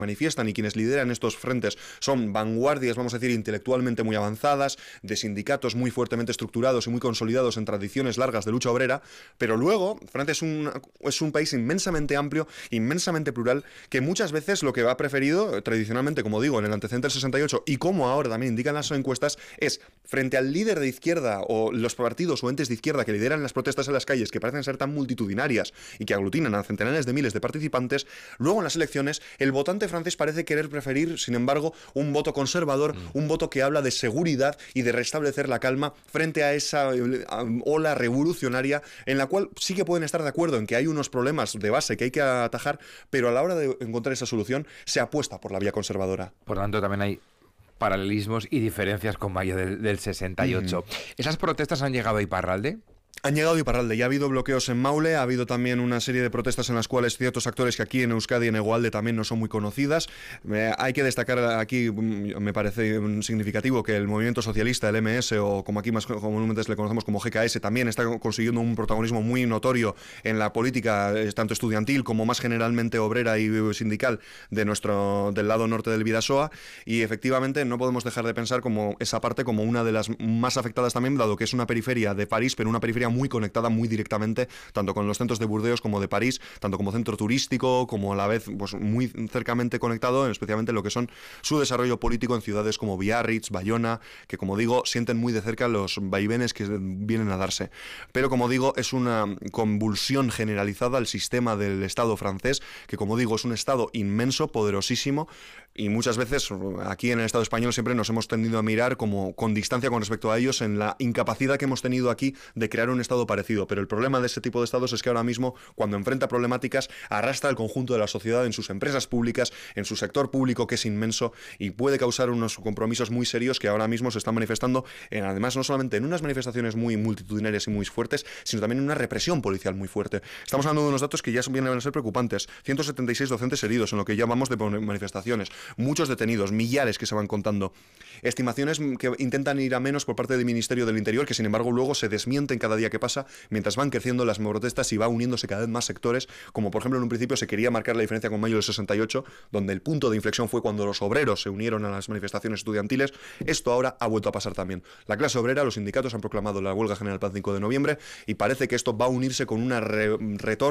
manifiestan y quienes lideran estos frentes son vanguardias, vamos a decir, intelectualmente muy avanzadas, de sindicatos muy fuertemente estructurados y muy consolidados en tradiciones largas de lucha obrera, pero luego Francia es un país inmensamente amplio, inmensamente plural, que muchas veces lo que ha preferido, tradicionalmente, como digo, en el antecedente del 68, y como ahora también indican las encuestas, es frente al líder de izquierda o los partidos o entes de izquierda que lideran las protestas en las calles, que parecen ser tan multitudinarias y que aglutinan a centenares de miles de participantes, luego en las elecciones el votante francés parece querer preferir, sin embargo, un voto conservador, un voto que habla de seguridad y de restablecer la calma frente a esa ola revolucionaria en la cual sí que pueden estar de acuerdo en que hay unos problemas de base que hay que atajar, pero a la hora de encontrar esa solución se apuesta por la vía conservadora. Por lo tanto, también hay paralelismos y diferencias con mayo del 68. ¿Esas protestas han llegado a Iparralde? Han llegado a Iparralde, ya ha habido bloqueos en Maule, ha habido también una serie de protestas en las cuales ciertos actores que aquí en Euskadi y en Egualde también no son muy conocidas. Hay que destacar aquí, me parece significativo, que el movimiento socialista, el MS, o como aquí más comúnmente le conocemos como GKS, también está consiguiendo un protagonismo muy notorio en la política, tanto estudiantil como más generalmente obrera y sindical del lado norte del Bidasoa, y efectivamente no podemos dejar de pensar como esa parte como una de las más afectadas también, dado que es una periferia de París, pero una periferia muy conectada muy directamente, tanto con los centros de Burdeos como de París, tanto como centro turístico, como a la vez pues muy cercamente conectado, especialmente lo que son su desarrollo político en ciudades como Biarritz, Bayona, que como digo, sienten muy de cerca los vaivenes que vienen a darse. Pero como digo, es una convulsión generalizada al sistema del Estado francés, que como digo, es un Estado inmenso, poderosísimo, y muchas veces aquí en el Estado español siempre nos hemos tendido a mirar como con distancia con respecto a ellos en la incapacidad que hemos tenido aquí de crear un Estado parecido, pero el problema de ese tipo de Estados es que ahora mismo, cuando enfrenta problemáticas, arrastra al conjunto de la sociedad en sus empresas públicas, en su sector público, que es inmenso, y puede causar unos compromisos muy serios que ahora mismo se están manifestando, además no solamente en unas manifestaciones muy multitudinarias y muy fuertes, sino también en una represión policial muy fuerte. Estamos hablando de unos datos que ya vienen a ser preocupantes: 176 docentes heridos en lo que llamamos de manifestaciones, muchos detenidos, millares que se van contando, estimaciones que intentan ir a menos por parte del Ministerio del Interior, que sin embargo luego se desmienten cada día que pasa, mientras van creciendo las protestas y va uniéndose cada vez más sectores, como por ejemplo en un principio se quería marcar la diferencia con mayo del 68, donde el punto de inflexión fue cuando los obreros se unieron a las manifestaciones estudiantiles. Esto ahora ha vuelto a pasar también. La clase obrera, los sindicatos han proclamado la huelga general para el 5 de noviembre y parece que esto va a unirse con una retorno